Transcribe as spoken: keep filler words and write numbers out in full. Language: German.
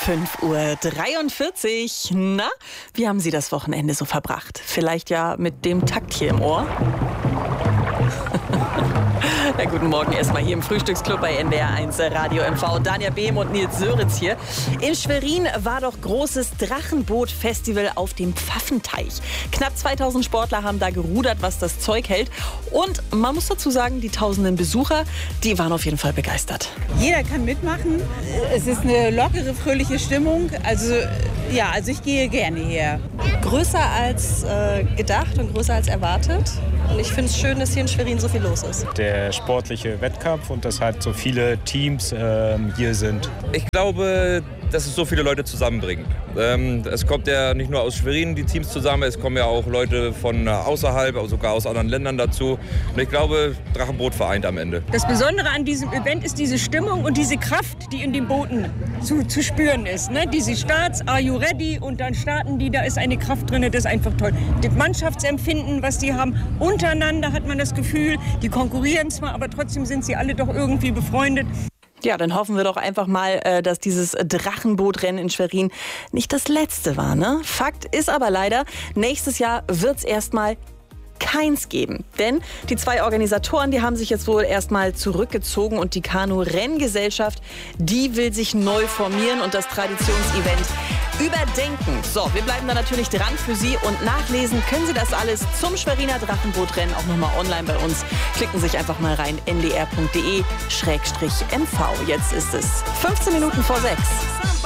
fünf Uhr dreiundvierzig. Na, wie haben Sie das Wochenende so verbracht? Vielleicht ja mit dem Takt hier im Ohr? Ja, guten Morgen erstmal hier im Frühstücksclub bei N D R eins Radio M V. Dania Behm und Nils Söritz hier. In Schwerin war doch großes Drachenboot-Festival auf dem Pfaffenteich. Knapp zweitausend Sportler haben da gerudert, was das Zeug hält. Und man muss dazu sagen, die tausenden Besucher, die waren auf jeden Fall begeistert. Jeder kann mitmachen. Es ist eine lockere, fröhliche Stimmung. Also ja, also ich gehe gerne her. Größer als äh, gedacht und größer als erwartet. Und ich finde es schön, dass hier in Schwerin so viel los ist. Der sportliche Wettkampf und dass halt so viele Teams ähm, hier sind. Ich glaube, dass es so viele Leute zusammenbringt. Ähm, es kommt ja nicht nur aus Schwerin die Teams zusammen, es kommen ja auch Leute von außerhalb, sogar aus anderen Ländern dazu. Und ich glaube, Drachenboot vereint am Ende. Das Besondere an diesem Event ist diese Stimmung und diese Kraft, die in den Booten zu, zu spüren ist. Ne? Diese Starts, are you ready? Und dann starten die, da ist eine Kraft drin, das ist einfach toll. Das Mannschaftsempfinden, was die haben, untereinander hat man das Gefühl, die konkurrieren zwar, aber trotzdem sind sie alle doch irgendwie befreundet. Ja, dann hoffen wir doch einfach mal, dass dieses Drachenbootrennen in Schwerin nicht das letzte war, ne? Fakt ist aber leider, nächstes Jahr wird's erstmal keins geben. Denn die zwei Organisatoren, die haben sich jetzt wohl erstmal zurückgezogen und die Kanu-Renngesellschaft, die will sich neu formieren und das Traditionsevent überdenken. So, wir bleiben da natürlich dran für Sie und nachlesen können Sie das alles zum Schweriner Drachenbootrennen auch nochmal online bei uns. Klicken Sie sich einfach mal rein, n d r punkt d e schrägstrich m v. Jetzt ist es fünfzehn Minuten vor sechs.